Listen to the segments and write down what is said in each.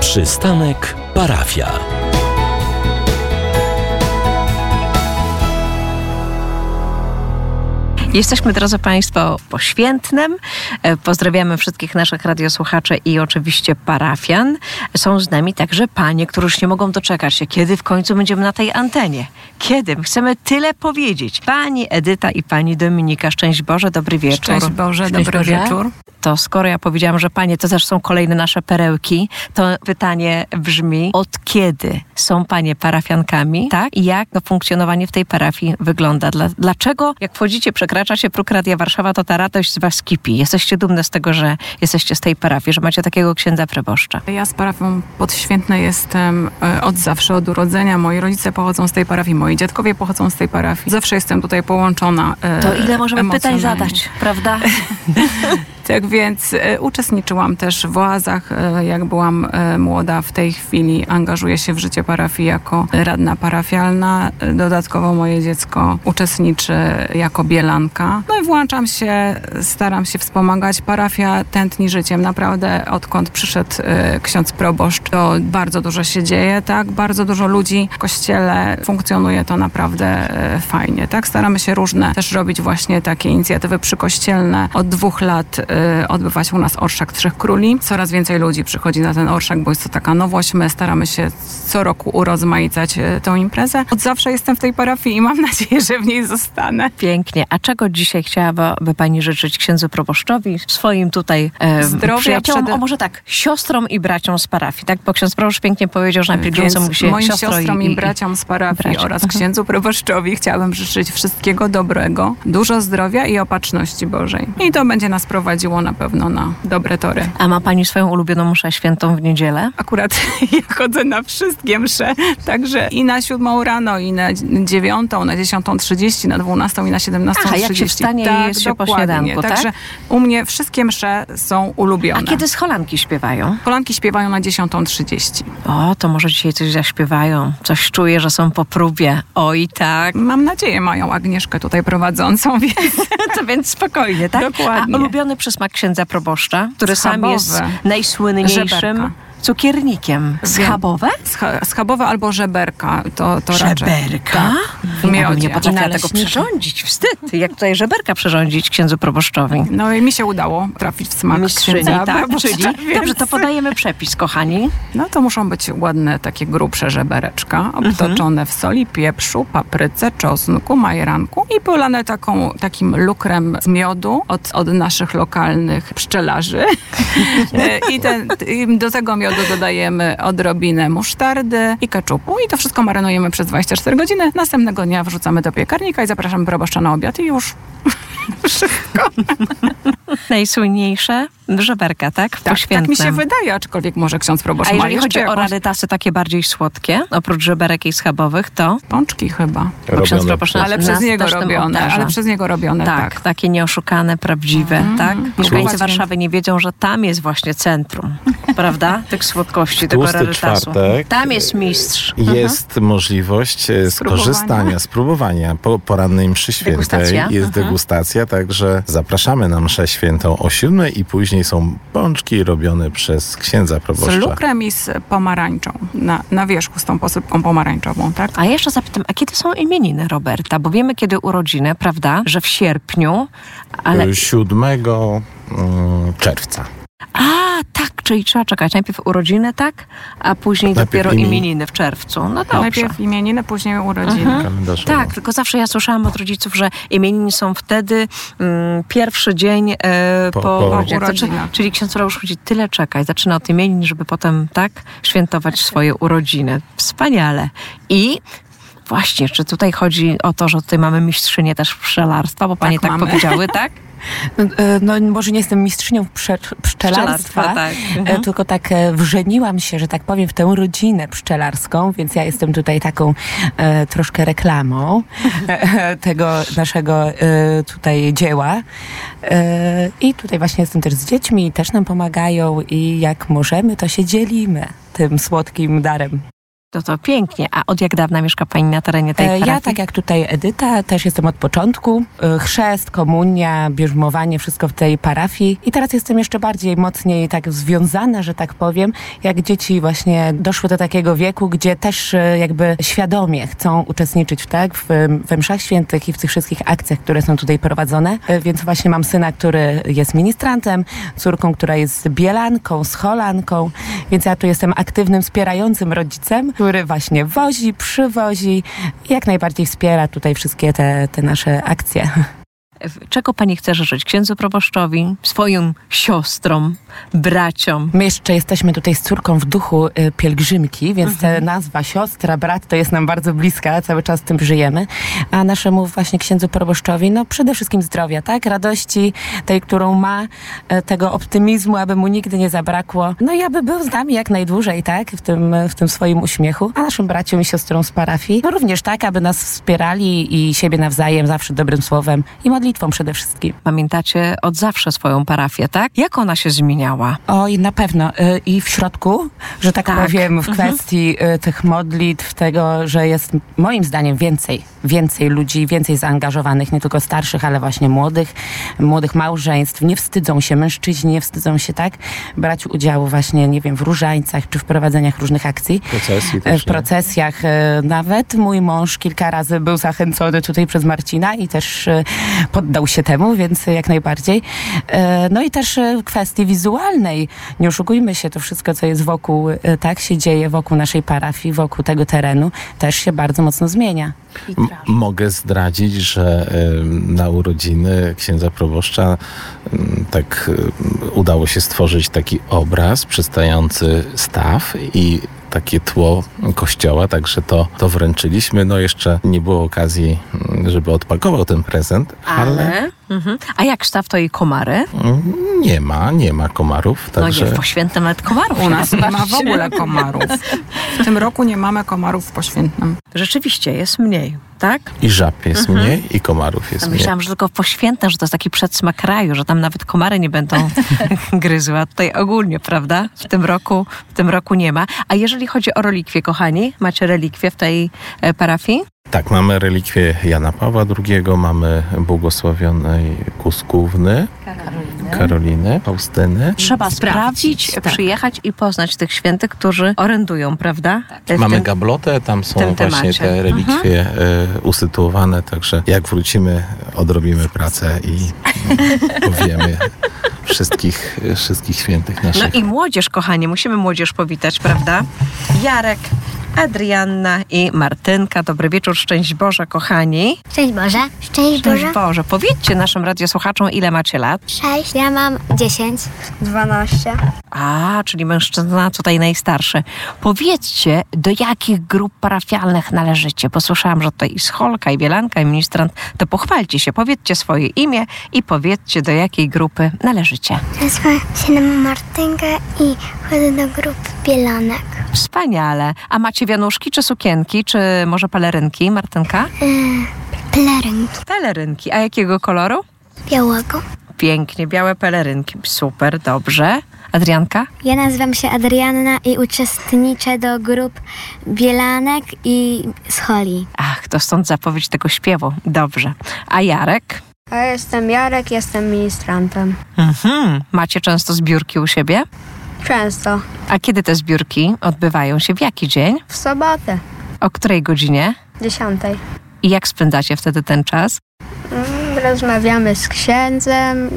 Przystanek Parafia. Jesteśmy, drodzy Państwo, po Świętnem. Pozdrawiamy wszystkich naszych radiosłuchaczy i oczywiście parafian. Są z nami także panie, które już nie mogą doczekać się, kiedy w końcu będziemy na tej antenie. Kiedy? Chcemy tyle powiedzieć. Pani Edyta i pani Dominika. Szczęść Boże, dobry wieczór. Szczęść Boże, Szczęść dobry Boże. wieczór. To skoro ja powiedziałam, że panie to też są kolejne nasze perełki, to pytanie brzmi, od kiedy są panie parafiankami, tak? I jak to funkcjonowanie w tej parafii wygląda? Dlaczego, jak wchodzicie, przekracza się próg Radia Warszawa, to ta radość z was kipi? Jesteście dumne z tego, że jesteście z tej parafii, że macie takiego księdza proboszcza. Ja z parafią Podświętnej jestem od zawsze, od urodzenia. Moi rodzice pochodzą z tej parafii, moi dziadkowie pochodzą z tej parafii. Zawsze jestem tutaj połączona To ile możemy pytań emocjonalnie. zadać, prawda? Tak więc uczestniczyłam też w oazach, jak byłam młoda. W tej chwili angażuję się w życie parafii jako radna parafialna. Dodatkowo moje dziecko uczestniczy jako bielanka. No i włączam się, staram się wspomagać. Parafia tętni życiem. Naprawdę odkąd przyszedł ksiądz proboszcz, to bardzo dużo się dzieje, tak? Bardzo dużo ludzi w kościele. Funkcjonuje to naprawdę fajnie, tak? Staramy się różne też robić właśnie takie inicjatywy przykościelne. Od 2 lat odbywa się u nas Orszak Trzech Króli. Coraz więcej ludzi przychodzi na ten orszak, bo jest to taka nowość. My staramy się co roku urozmaicać tą imprezę. Od zawsze jestem w tej parafii i mam nadzieję, że w niej zostanę. Pięknie. A czego dzisiaj chciałaby pani życzyć księdzu proboszczowi, swoim tutaj Zdrowia przyjaciołom, może tak, siostrom i braciom z parafii, tak? Bo ksiądz proboszcz pięknie powiedział, że najpierw Więc mu się moim siostro siostrom i braciom z parafii oraz księdzu proboszczowi chciałabym życzyć wszystkiego dobrego, dużo zdrowia i opatrzności Bożej. I to będzie nas prowadziło na pewno na dobre tory. A ma pani swoją ulubioną mszę świętą w niedzielę? Akurat ja chodzę na wszystkie msze, także i na 7 rano, i na 9, na 10:30, na 12 i na 17:30. Aha, jak się wstanie i jest się po śniadanku, tak? Także u mnie wszystkie msze są ulubione. A kiedy scholanki śpiewają? Kolanki śpiewają na 10:30. O, to może dzisiaj coś zaśpiewają. Coś czuję, że są po próbie. Oj, tak. Mam nadzieję, mają Agnieszkę tutaj prowadzącą, więc... To więc spokojnie, tak? Dokładnie. A ulubiony przysmak księdza proboszcza, który sam Schabowy. jest najsłynniejszym Żeberka. cukiernikiem. Schabowe? Schabowe albo żeberka, to raczej. Żeberka? Tak, w Ja bym miodzie. nie potrafiła tego Naleśniki. przyrządzić. Wstyd. Jak tutaj żeberka przyrządzić księdzu proboszczowi. No i mi się udało trafić w smak Mistrzyni, księdza tak? proboszcza, Czyli, więc- dobrze, to podajemy przepis, kochani. No to muszą być ładne, takie grubsze żebereczka, obtoczone w soli, pieprzu, papryce, czosnku, majeranku i polane takim lukrem z miodu od naszych lokalnych pszczelarzy. I do tego miodu dodajemy odrobinę musztardy i keczupu i to wszystko marynujemy przez 24 godziny. Następnego dnia wrzucamy do piekarnika i zapraszamy proboszcza na obiad i już wszystko. Najsłynniejsze żeberka, tak? Tak, tak mi się wydaje, aczkolwiek może ksiądz proboszcz A ma jeżeli jeszcze chodzi o jakąś... rarytasy takie bardziej słodkie, oprócz żeberek i schabowych, to? Pączki chyba. Bo ksiądz proboszcz Ale nas przez niego też tym robione, obdarza. ale przez niego robione, tak. Takie nieoszukane, prawdziwe, tak? Mieszkańcy Dokładnie. Warszawy nie wiedzą, że tam jest właśnie centrum, prawda? Tych słodkości, tego Tłusty rarytasu. czwartek. Tam jest mistrz. Jest możliwość skorzystania, spróbowania po porannej mszy świętej. Degustacja. Jest degustacja, także zapraszamy na mszę świętą o 7 i później są pączki robione przez księdza Z proboszcza. lukrem i z pomarańczą. Na wierzchu z tą posypką pomarańczową, tak? A jeszcze zapytam, a kiedy są imieniny Roberta? Bo wiemy, kiedy urodziny, prawda? Że w sierpniu, ale... 7 czerwca. A, tak, czyli trzeba czekać. Najpierw urodziny, tak? A później Najpierw dopiero imieniny w czerwcu. No dobrze. Najpierw imieniny, później urodziny. Kalendarzowo. Tak, tylko zawsze ja słyszałam od rodziców, że imieniny są wtedy pierwszy dzień po urodzinach. Czyli ksiądz proboszcz musi tyle czekać. Zaczyna od imienin, żeby potem tak świętować swoje urodziny. Wspaniale. I właśnie, czy tutaj chodzi o to, że tutaj mamy mistrzynię też pszczelarstwa, bo panie tak mamy. powiedziały, tak? No może nie jestem mistrzynią pszczelarstwa, tak. tylko tak wrzeniłam się, że tak powiem, w tę rodzinę pszczelarską, więc ja jestem tutaj taką troszkę reklamą tego naszego tutaj dzieła. I tutaj właśnie jestem też z dziećmi i też nam pomagają i jak możemy, to się dzielimy tym słodkim darem. To pięknie. A od jak dawna mieszka pani na terenie tej parafii? Ja, tak jak tutaj Edyta, też jestem od początku. Chrzest, komunia, bierzmowanie, wszystko w tej parafii. I teraz jestem jeszcze bardziej, mocniej tak związana, że tak powiem, jak dzieci właśnie doszły do takiego wieku, gdzie też jakby świadomie chcą uczestniczyć we mszach świętych i w tych wszystkich akcjach, które są tutaj prowadzone. Więc właśnie mam syna, który jest ministrantem, córką, która jest bielanką, scholanką, więc ja tu jestem aktywnym, wspierającym rodzicem, który właśnie wozi, przywozi i jak najbardziej wspiera tutaj wszystkie te nasze akcje. Czego pani chce życzyć księdzu proboszczowi, swoim siostrom, braciom? My jeszcze jesteśmy tutaj z córką w duchu pielgrzymki, więc ta nazwa siostra, brat to jest nam bardzo bliska, cały czas tym żyjemy. A naszemu właśnie księdzu proboszczowi, no przede wszystkim zdrowia, tak? Radości tej, którą ma, tego optymizmu, aby mu nigdy nie zabrakło. No i aby był z nami jak najdłużej, tak? W tym swoim uśmiechu. A naszym braciom i siostrom z parafii, no również tak, aby nas wspierali i siebie nawzajem zawsze dobrym słowem i modlitwą przede wszystkim. Pamiętacie od zawsze swoją parafię, tak? Jak ona się zmieniała? Oj, na pewno. I w środku, że tak powiem, w kwestii tych modlitw, tego, że jest moim zdaniem więcej ludzi, więcej zaangażowanych, nie tylko starszych, ale właśnie młodych małżeństw. Nie wstydzą się, mężczyźni nie wstydzą się, tak? Brać udziału właśnie, nie wiem, w różańcach, czy w prowadzeniach różnych akcji. Procesji też, w procesjach. Nawet mój mąż kilka razy był zachęcony tutaj przez Marcina i też poddał się temu, więc jak najbardziej. No i też w kwestii wizualnej. Nie oszukujmy się, to wszystko, co jest wokół, tak się dzieje wokół naszej parafii, wokół tego terenu, też się bardzo mocno zmienia. Mogę zdradzić, że na urodziny księdza proboszcza tak udało się stworzyć taki obraz przedstawiający staw i takie tło kościoła, także to wręczyliśmy. No jeszcze nie było okazji, żeby odpakował ten prezent, ale... A jak sztab to i komary? Nie ma komarów, także... No nie, w Poświętnym nawet komarów. U nas nie ma w ogóle komarów. W tym roku nie mamy komarów w Poświętnym. Rzeczywiście, jest mniej, tak? I żab jest mniej, i komarów jest mniej. Myślałam, że tylko w Poświętnym, że to jest taki przedsmak raju, że tam nawet komary nie będą gryzły, a tutaj ogólnie, prawda? W tym roku nie ma. A jeżeli chodzi o relikwie, kochani, macie relikwie w tej parafii? Tak, mamy relikwie Jana Pawła II, mamy błogosławionej Kuskówny, Karoliny, Faustyny. Trzeba sprawdzić, przyjechać i poznać tych świętych, którzy orędują, prawda? Mamy gablotę, tam są właśnie te relikwie usytuowane, także jak wrócimy, odrobimy pracę i powiemy wszystkich świętych naszych. No i młodzież, kochani, musimy młodzież powitać, prawda? Jarek, Adrianna i Martynka. Dobry wieczór, szczęść Boże, kochani. Szczęść Boże. Szczęść Boże. Szczęść Boże. Powiedzcie naszym radiosłuchaczom, ile macie lat? 6. Ja mam 10. 12. A, czyli mężczyzna tutaj najstarszy. Powiedzcie, do jakich grup parafialnych należycie? Bo słyszałam, że tutaj i scholka, i bielanka, i ministrant. To pochwalcie się, powiedzcie swoje imię i powiedzcie, do jakiej grupy należycie. Nazywam się na Martynkę i chodzę do grupy bielanek. Wspaniale. A macie wianuszki, czy sukienki, czy może pelerynki, Martynka? Pelerynki. Pelerynki. A jakiego koloru? Białego. Pięknie, białe pelerynki. Super, dobrze. Adrianka? Ja nazywam się Adrianna i uczestniczę do grup bielanek i scholi. Ach, to stąd zapowiedź tego śpiewu. Dobrze. A Jarek? A ja jestem Jarek, jestem ministrantem. Macie często zbiórki u siebie? Często. A kiedy te zbiórki odbywają się? W jaki dzień? W sobotę. O której godzinie? 10. I jak spędzacie wtedy ten czas? Rozmawiamy z księdzem,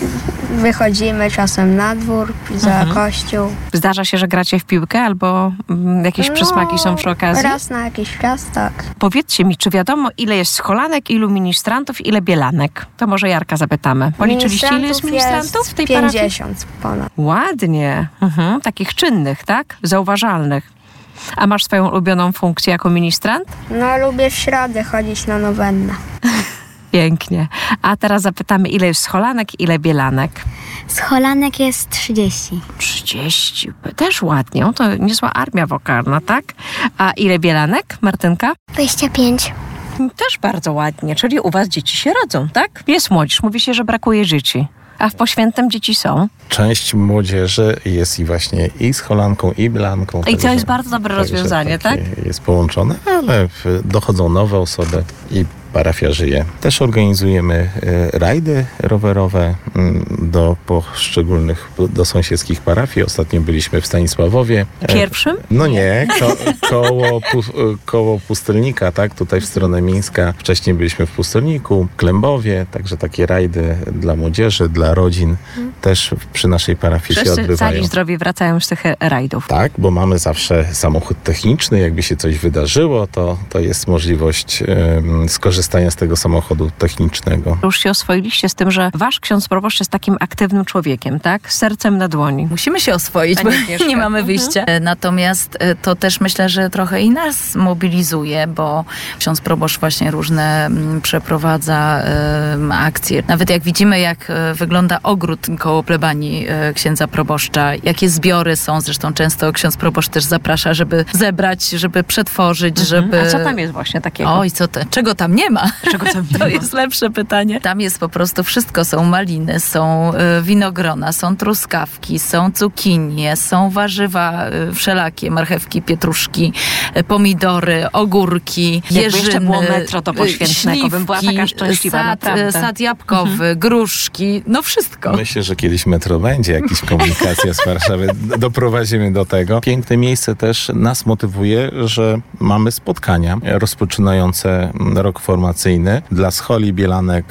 wychodzimy czasem na dwór, za kościół. Zdarza się, że gracie w piłkę albo jakieś przysmaki są przy okazji? Raz na jakiś czas, tak. Powiedzcie mi, czy wiadomo, ile jest scholanek, ilu ministrantów, ile bielanek? To może Jarka zapytamy. Policzyliście, ile jest ministrantów w tej parafii? 50 ponad. Ładnie. Takich czynnych, tak? Zauważalnych. A masz swoją ulubioną funkcję jako ministrant? No, lubię w środę chodzić na nowennę. Pięknie. A teraz zapytamy, ile jest scholanek, ile bielanek? Scholanek jest 30. 30. Też ładnie. O, to niezła armia wokalna, tak? A ile bielanek, Martynka? 25. Też bardzo ładnie. Czyli u was dzieci się rodzą, tak? Jest młodzież. Mówi się, że brakuje dzieci. A w Poświętym dzieci są? Część młodzieży jest i scholanką, i bielanką. I to jest bardzo dobre rozwiązanie, tak? Jest połączone, ale dochodzą nowe osoby i parafia żyje. Też organizujemy rajdy rowerowe do sąsiedzkich parafii. Ostatnio byliśmy w Stanisławowie. Pierwszym? No nie, koło Pustelnika, tak? Tutaj w stronę Mińska. Wcześniej byliśmy w Pustelniku, Klębowie, także takie rajdy dla młodzieży, dla rodzin też przy naszej parafii się odbywają. Wszyscy cali zdrowi wracają z tych rajdów. Tak, bo mamy zawsze samochód techniczny. Jakby się coś wydarzyło, to jest możliwość skorzystania z tego samochodu technicznego. Już się oswoiliście z tym, że wasz ksiądz proboszcz jest takim aktywnym człowiekiem, tak? Z sercem na dłoni. Musimy się oswoić, bo nie mamy wyjścia. Natomiast to też myślę, że trochę i nas mobilizuje, bo ksiądz proboszcz właśnie różne przeprowadza akcje. Nawet jak widzimy, jak wygląda ogród koło plebanii księdza proboszcza, jakie zbiory są, zresztą często ksiądz proboszcz też zaprasza, żeby zebrać, żeby przetworzyć, żeby... A co tam jest właśnie takiego? Oj, czego tam nie ma? Czego tam nie To ma? jest lepsze pytanie. Tam jest po prostu wszystko. Są maliny, są winogrona, są truskawki, są cukinie, są warzywa wszelakie, marchewki, pietruszki, pomidory, ogórki, jeżyny, jeszcze było metro do Poświętnego, bym była taka szczęśliwa, naprawdę. Sad jabłkowy, gruszki, no wszystko. Myślę, że kiedyś metro będzie, jakaś komunikacja z Warszawy. Doprowadzimy do tego. Piękne miejsce też nas motywuje, że mamy spotkania rozpoczynające rok formacyjny dla scholi, bielanek,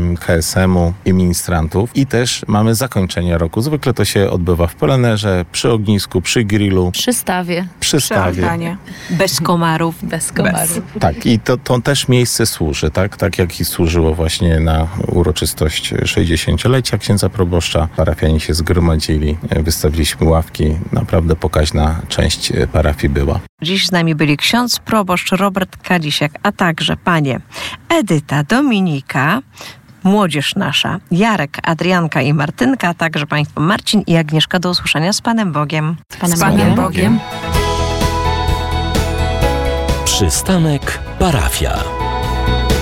HSM-u i ministrantów. I też mamy zakończenie roku. Zwykle to się odbywa w plenerze, przy ognisku, przy grillu. Przy stawie. Przy stawie. Bez komarów. Bez komarów. Tak, i to też miejsce służy, tak jak i służyło właśnie na uroczystość 60-lecia księdza proboszcza. Parafianie się zgromadzili, wystawiliśmy ławki. Naprawdę pokaźna część parafii była. Dziś z nami byli ksiądz proboszcz Robert Kadzisiak, a także panie Edyta, Dominika, młodzież nasza, Jarek, Adrianka i Martynka, a także państwo Marcin i Agnieszka. Do usłyszenia z Panem Bogiem. Z Panem Bogiem. Przystanek parafia.